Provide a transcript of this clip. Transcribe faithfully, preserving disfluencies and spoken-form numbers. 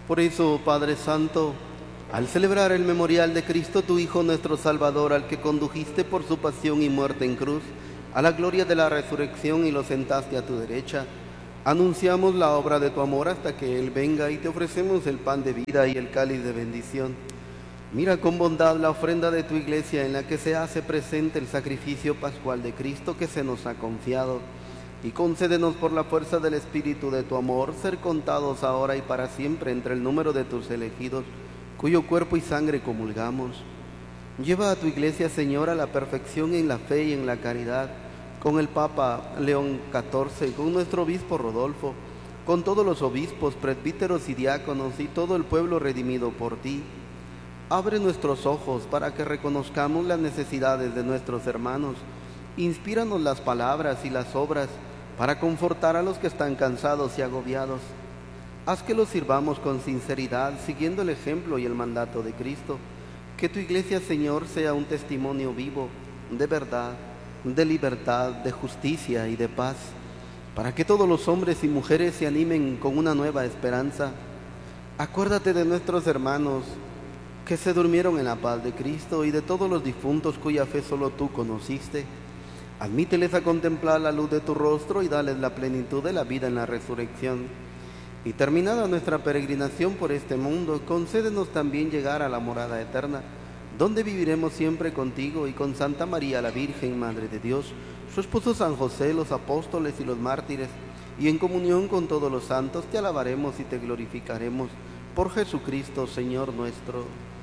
Por eso, Padre Santo, al celebrar el memorial de Cristo, tu Hijo, nuestro Salvador, al que condujiste por su pasión y muerte en cruz, a la gloria de la resurrección y lo sentaste a tu derecha, anunciamos la obra de tu amor hasta que Él venga y te ofrecemos el pan de vida y el cáliz de bendición. Mira con bondad la ofrenda de tu Iglesia en la que se hace presente el sacrificio pascual de Cristo que se nos ha confiado, y concédenos por la fuerza del Espíritu de tu amor ser contados ahora y para siempre entre el número de tus elegidos, cuyo cuerpo y sangre comulgamos. Lleva a tu Iglesia, Señor, a la perfección en la fe y en la caridad, con el Papa León catorce, con nuestro obispo Rodolfo, con todos los obispos, presbíteros y diáconos y todo el pueblo redimido por ti. Abre nuestros ojos para que reconozcamos las necesidades de nuestros hermanos. Inspíranos las palabras y las obras para confortar a los que están cansados y agobiados. Haz que los sirvamos con sinceridad, siguiendo el ejemplo y el mandato de Cristo. Que tu Iglesia, Señor, sea un testimonio vivo de verdad, de libertad, de justicia y de paz, para que todos los hombres y mujeres se animen con una nueva esperanza. Acuérdate de nuestros hermanos que se durmieron en la paz de Cristo y de todos los difuntos cuya fe solo tú conociste. Admíteles a contemplar la luz de tu rostro y dales la plenitud de la vida en la resurrección. Y terminada nuestra peregrinación por este mundo, concédenos también llegar a la morada eterna, donde viviremos siempre contigo y con Santa María la Virgen, Madre de Dios, su esposo San José, los apóstoles y los mártires, y en comunión con todos los santos te alabaremos y te glorificaremos por Jesucristo, Señor nuestro.